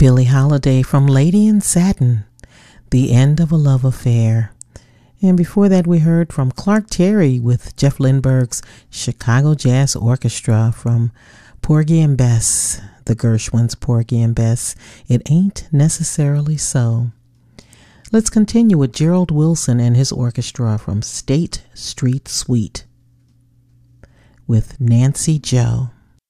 Billie Holiday from Lady in Satin, The End of a Love Affair. And before that, we heard from Clark Terry with Jeff Lindbergh's Chicago Jazz Orchestra from Porgy and Bess, the Gershwins' Porgy and Bess, It Ain't Necessarily So. Let's continue with Gerald Wilson and his orchestra from State Street Suite with Nancy Joe.